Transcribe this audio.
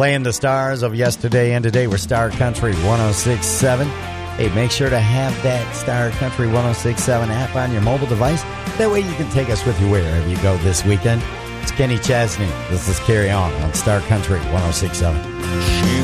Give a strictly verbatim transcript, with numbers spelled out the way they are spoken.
Playing the stars of yesterday and today. We're Star Country one oh six point seven. Hey, make sure to have that Star Country one oh six point seven app on your mobile device. That way you can take us with you wherever you go this weekend. It's Kenny Chesney. This is Carry On on Star Country one oh six point seven.